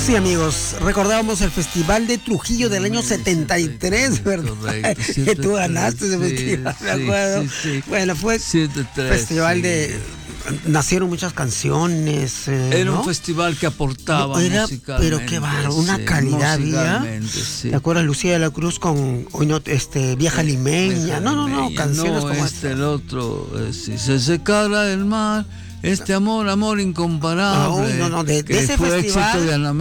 Sí, amigos, recordábamos el Festival de Trujillo del año 73, ¿verdad? Correcto, Que tú ganaste ese festival, me acuerdo. Sí. Bueno, fue 73, festival de... Nacieron muchas canciones, Era ¿no? un festival que aportaba musicalmente. Pero qué bárbaro, una calidad había. Sí. ¿Te acuerdas Lucía de la Cruz con Vieja Limeña? No, canciones como esta. El otro, si se secara el mar, amor incomparable. No, de ese fue festival. éxito de Ana